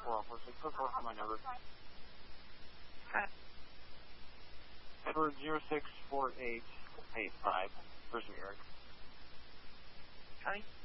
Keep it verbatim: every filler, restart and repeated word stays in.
four four six. Look for my number. Hi. Edward zero six four eight eight five. First New York. Hi.